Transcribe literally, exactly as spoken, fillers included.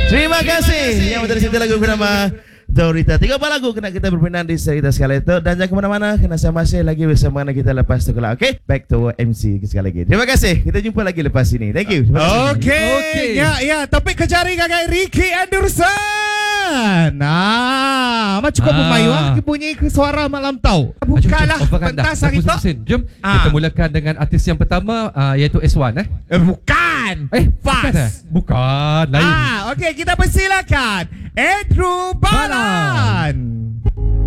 Terima kasih yang menjadi lagu bernama Dorita. Tiga buah lagu kena kita berpindah di cerita sekali itu. Dan jangan kemana-mana, kena saya masih lagi bersama kita lepas tu kelak. Okay, back to M C sekali lagi. Terima kasih. Kita jumpa lagi lepas ini. Thank you. Okay. okay. Ya, ya. Topik kejari kakak Ricky Anderson. Nah, macam kau pemayu ah, bunyi ke suara malam tahu. Bukanlah pentas hari tu. Jom ah. kita mulakan dengan artis yang pertama uh, iaitu S one eh. eh bukan. Eh, Fast. Bukan, lain. Ah, okey, kita persilakan Andrew Balan.